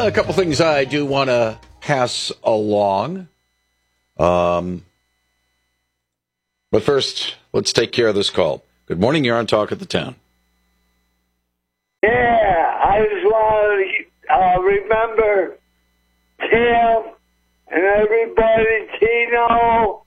A couple things I do want to pass along. But first, let's take care of this call. Good morning, you're on Talk of the Town. Yeah, I just want to remember Tim and everybody, Tino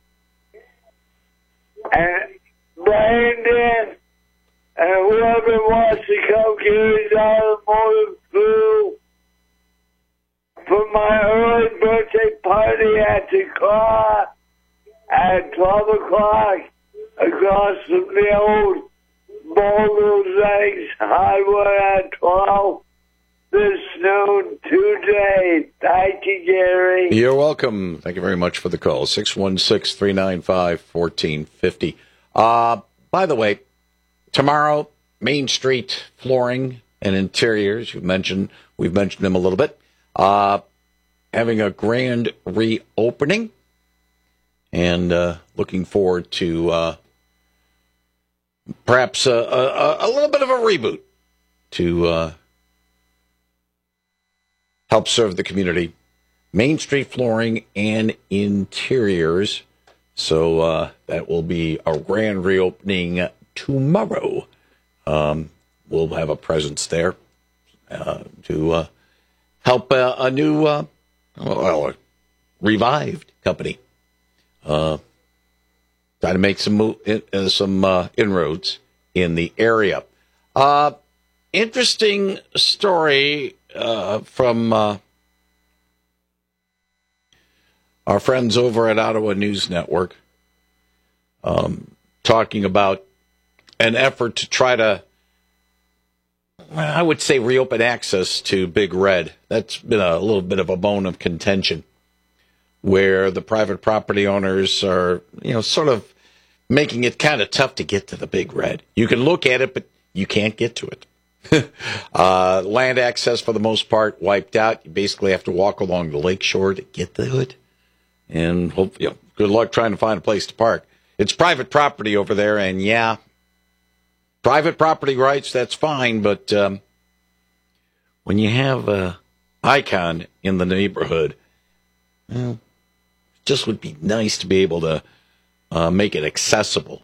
and Brandon and whoever wants to come get his automotive crew for my early birthday party at the car at 12 o'clock across from the old Bogle's Eggs Hardware at 12 this noon today. Thank you, Gary. You're welcome. Thank you very much for the call. 616-395-1450. By the way, tomorrow, Main Street Flooring and Interiors, we've mentioned them a little bit, having a grand reopening, and looking forward to perhaps a little bit of a reboot to help serve the community. Main Street Flooring and Interiors. So that will be a grand reopening tomorrow. We'll have a presence there to help a new, revived company try to make some inroads in the area. Interesting story from our friends over at Ottawa News Network, talking about an effort to try to, I would say, reopen access to Big Red. That's been a little bit of a bone of contention, where the private property owners are, sort of making it kind of tough to get to the Big Red. You can look at it, but you can't get to it. Land access, for the most part, wiped out. You basically have to walk along the lake shore to get to it. And good luck trying to find a place to park. It's private property over there, and private property rights, that's fine, but when you have an icon in the neighborhood, it just would be nice to be able to make it accessible.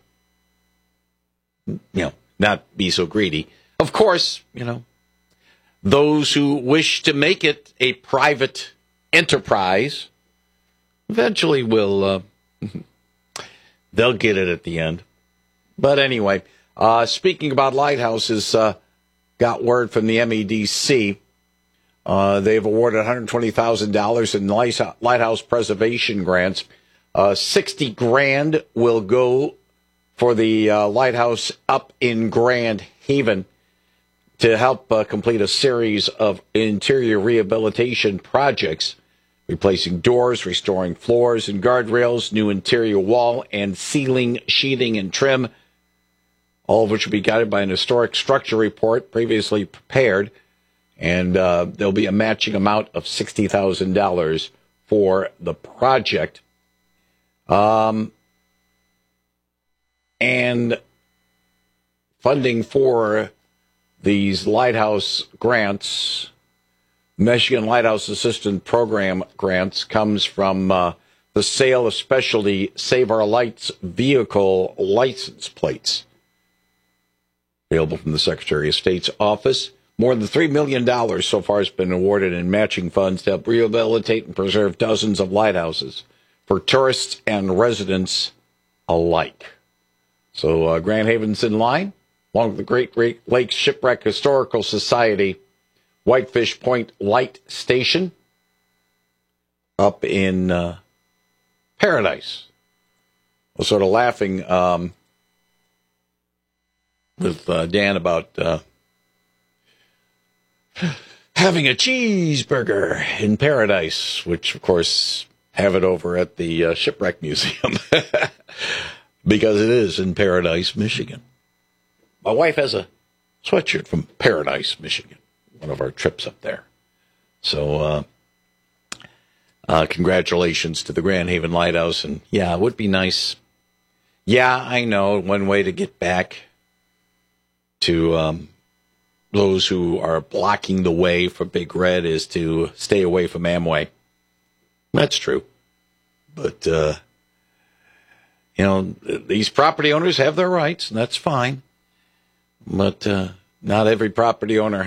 Not be so greedy. Of course, those who wish to make it a private enterprise eventually will, they'll get it at the end. But anyway, speaking about lighthouses, got word from the MEDC. They've awarded $120,000 in lighthouse preservation grants. $60,000 will go for the lighthouse up in Grand Haven to help complete a series of interior rehabilitation projects, replacing doors, restoring floors and guardrails, new interior wall and ceiling sheathing and trim, all of which will be guided by an historic structure report previously prepared. And there'll be a matching amount of $60,000 for the project. And funding for these lighthouse grants, Michigan Lighthouse Assistance Program grants, comes from the sale of specialty Save Our Lights vehicle license plates, available from the Secretary of State's office. More than $3 million so far has been awarded in matching funds to help rehabilitate and preserve dozens of lighthouses for tourists and residents alike. So Grand Haven's in line, along with the Great Lakes Shipwreck Historical Society Whitefish Point Light Station up in Paradise. I was sort of laughing with Dan about having a cheeseburger in Paradise, which, of course, have it over at the Shipwreck Museum, because it is in Paradise, Michigan. My wife has a sweatshirt from Paradise, Michigan, one of our trips up there. So congratulations to the Grand Haven Lighthouse. And, yeah, it would be nice. Yeah, I know one way to get back to those who are blocking the way for Big Red is to stay away from Amway. That's true. But, these property owners have their rights, and that's fine. But not every property owner